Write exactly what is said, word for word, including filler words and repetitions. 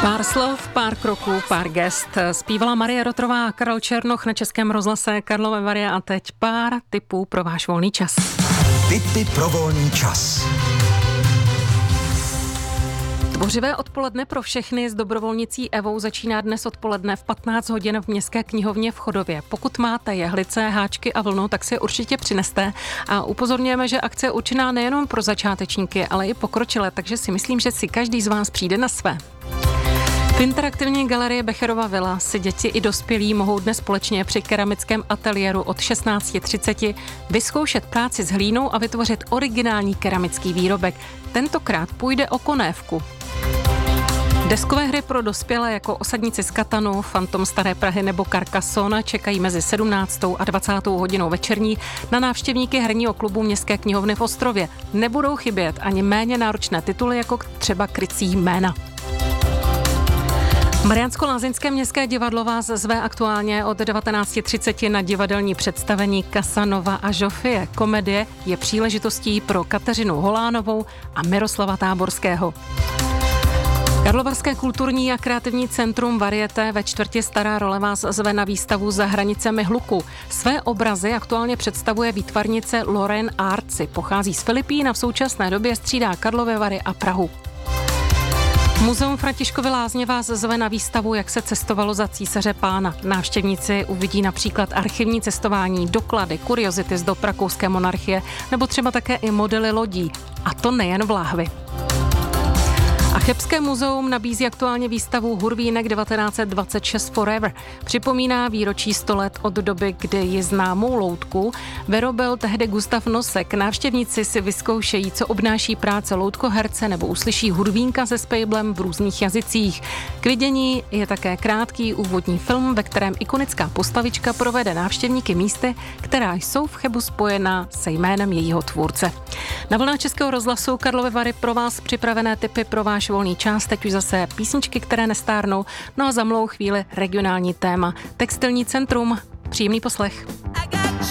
Pár slov, pár kroků, pár gest. Zpívala Marie Rotrová a Karel Černoch na Českém rozhlase Karlovy Vary a teď pár tipů pro váš volný čas. Tipy pro volný čas. Tvořivé odpoledne pro všechny s dobrovolnicí Evou začíná dnes odpoledne v patnáct hodin v Městské knihovně v Chodově. Pokud máte jehlice, háčky a vlnu, tak si je určitě přineste a upozorňujeme, že akce je určená nejenom pro začátečníky, ale i pokročilé, takže si myslím, že si každý z vás přijde na své. V interaktivní galerii Becherova vila si děti i dospělí mohou dnes společně při keramickém ateliéru od šestnáct třicet vyzkoušet práci s hlínou a vytvořit originální keramický výrobek. Tentokrát půjde o konévku. Deskové hry pro dospělé jako Osadníci z Katanu, Fantom Staré Prahy nebo Carcassonne čekají mezi sedmnáctou a dvacátou hodinou večerní na návštěvníky herního klubu Městské knihovny v Ostrově. Nebudou chybět ani méně náročné tituly jako třeba Krycí jména. Mariánsko-Lázeňské městské divadlo vás zve aktuálně od devatenáct třicet na divadelní představení Casanova a Žofie. Komedie je příležitostí pro Kateřinu Holánovou a Miroslava Táborského. Karlovarské kulturní a kreativní centrum Varieté ve čtvrti Stará Role vás zve na výstavu Za hranicemi hluku. Své obrazy aktuálně představuje výtvarnice Lorraine Arci. Pochází z Filipín a v současné době střídá Karlovy Vary a Prahu. Muzeum Františkovy Lázně vás zve na výstavu Jak se cestovalo za císaře pána. Návštěvníci uvidí například archivní cestování, doklady, kuriozity z dob rakouské monarchie nebo třeba také i modely lodí. A to nejen v láhvi. A Chebské muzeum nabízí aktuálně výstavu Hurvínek devatenáct dvacet šest Forever. Připomíná výročí sto let od doby, kdy ji známou loutku vyrobil tehdy Gustav Nosek. Návštěvníci si vyzkoušejí, co obnáší práce loutkoherce nebo uslyší hurvínka se spejblem v různých jazycích. K vidění je také krátký úvodní film, ve kterém ikonická postavička provede návštěvníky místy, která jsou v Chebu spojena se jménem jejího tvůrce. Na vlnách Českého rozhlasu Karlovy Vary pro vás připravené tipy pro váš volný čas, teď už zase písničky, které nestárnou, no a za mlou chvíli regionální téma. Textilní centrum, příjemný poslech.